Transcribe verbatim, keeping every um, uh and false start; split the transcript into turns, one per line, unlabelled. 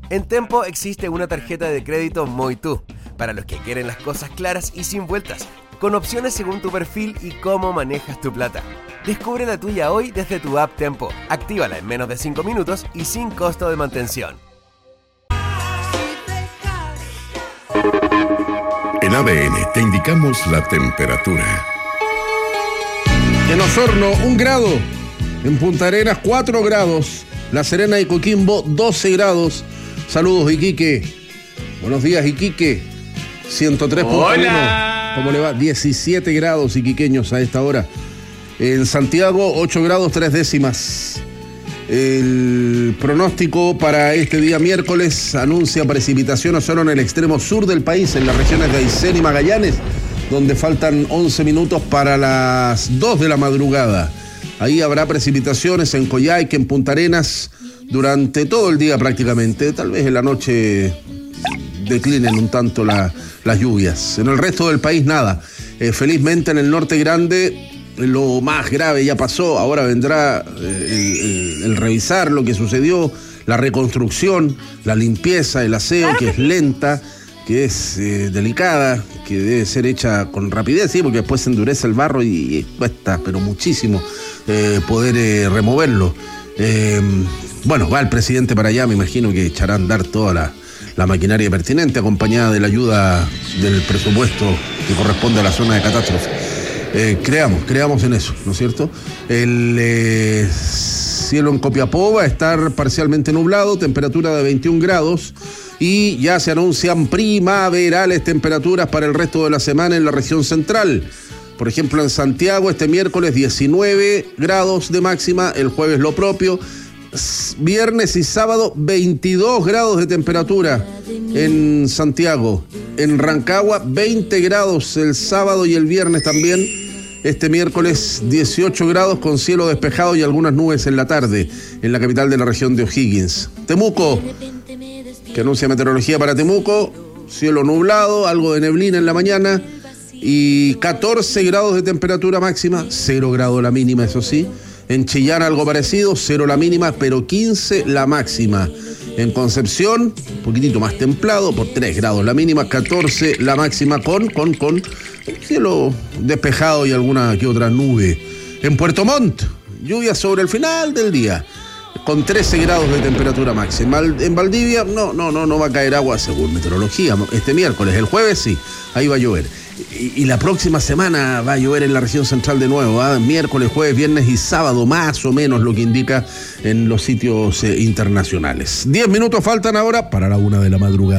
En Tempo existe una tarjeta de crédito Muy Tú, para los que quieren las cosas claras y sin vueltas, con opciones según tu perfil y cómo manejas tu plata. Descubre la tuya hoy desde tu app Tempo. Actívala en menos de cinco minutos y sin costo de mantención.
En A D N te indicamos la temperatura.
En Osorno, un grado. En Punta Arenas, cuatro grados. La Serena y Coquimbo, doce grados. Saludos, Iquique. Buenos días, Iquique. ciento tres punto uno. ¿Cómo le va? diecisiete grados iquiqueños a esta hora. En Santiago, ocho grados, tres décimas. El pronóstico para este día miércoles anuncia precipitación solo en el extremo sur del país, en las regiones de Aysén y Magallanes, donde faltan once minutos para las dos de la madrugada. Ahí habrá precipitaciones en Coyhaique, en Punta Arenas, durante todo el día prácticamente. Tal vez en la noche declinen un tanto la, las lluvias. En el resto del país nada. Eh, felizmente en el norte grande lo más grave ya pasó. Ahora vendrá eh, el, el, el revisar lo que sucedió, la reconstrucción, la limpieza, el aseo, que es lenta, que es eh, delicada, que debe ser hecha con rapidez, sí, porque después se endurece el barro y, y cuesta, pero muchísimo, eh, poder eh, removerlo. Eh, bueno, va el presidente para allá, me imagino que echará a andar toda la, la maquinaria pertinente, acompañada de la ayuda del presupuesto que corresponde a la zona de catástrofe. Eh, creamos, creamos en eso, ¿no es cierto? El eh, cielo en Copiapó va a estar parcialmente nublado, temperatura de veintiún grados, y ya se anuncian primaverales temperaturas para el resto de la semana en la región central. Por ejemplo, en Santiago este miércoles diecinueve grados de máxima, el jueves lo propio, viernes y sábado veintidós grados de temperatura en Santiago. En Rancagua veinte grados el sábado y el viernes también. Este miércoles dieciocho grados con cielo despejado y algunas nubes en la tarde en la capital de la región de O'Higgins. Temuco, que anuncia meteorología para Temuco, cielo nublado, algo de neblina en la mañana y catorce grados de temperatura máxima, cero grado la mínima, eso sí. En Chillán algo parecido, cero la mínima, pero quince la máxima. En Concepción, un poquitito más templado, por tres grados la mínima, catorce la máxima, con, con, con cielo despejado y alguna que otra nube. En Puerto Montt, lluvia sobre el final del día, con trece grados de temperatura máxima. En Valdivia, no, no, no, no va a caer agua según meteorología. Este miércoles, el jueves sí, ahí va a llover. Y, y la próxima semana va a llover en la región central de nuevo, ¿eh? Miércoles, jueves, viernes y sábado, más o menos lo que indica en los sitios eh, internacionales. Diez minutos faltan ahora para la una de la madrugada.